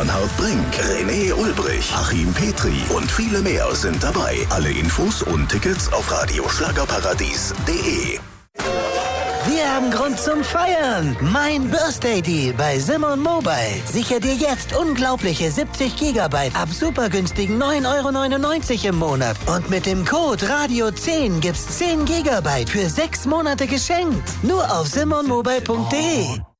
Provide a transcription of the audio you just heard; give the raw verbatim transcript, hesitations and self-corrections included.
Bernhard Brink, René Ulbrich, Achim Petri und viele mehr sind dabei. Alle Infos und Tickets auf radioschlagerparadies punkt de. Wir haben Grund zum Feiern. Mein Birthday Deal bei Simon Mobile. Sichere dir jetzt unglaubliche siebzig Gigabyte ab super günstigen neun Euro neunundneunzig im Monat. Und mit dem Code Radio zehn gibt's zehn Gigabyte für sechs Monate geschenkt. Nur auf simon mobile punkt de.